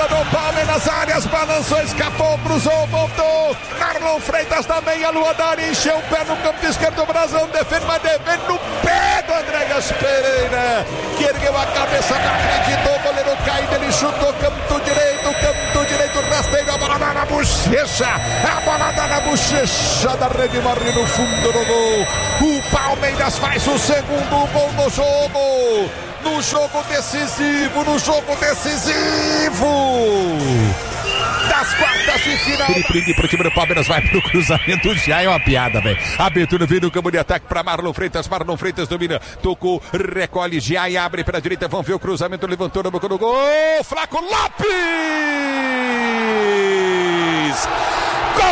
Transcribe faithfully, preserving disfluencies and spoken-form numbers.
do Palmeiras nas áreas, balançou, escapou, cruzou, voltou. Marlon Freitas também, a lua da área, encheu o pé no campo esquerdo, o Brasão defende, mas defende no pé do Andréas Pereira, que ergueu a cabeça, não acreditou, o goleiro caindo, ele chutou, canto direito, canto direito, rasteiro, a bola dá na bochecha, a bola dá na bochecha da rede, morre no fundo do gol. O Palmeiras faz o segundo gol no jogo, no jogo decisivo, no jogo decisivo das quartas de final. Ele pro time do Palmeiras, vai pro cruzamento, já é uma piada, velho. Abertura vindo no campo de ataque para Marlon Freitas, Marlon Freitas domina, tocou, recolhe, já e abre para a direita, vamos ver o cruzamento, levantou na boca do gol, Flaco Lopes!